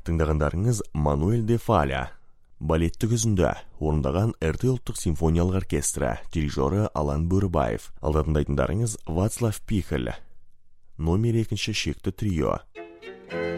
Тыңдағандарыңыз Мануэль де Фаля. Балетті күзінде орындаған РТ ұлттық симфониялық оркестрі, дирижері Алан Бөрібаев. Алда тыңдайтындарыңыз Вацлав Пихель. Номер 2 шекті трио.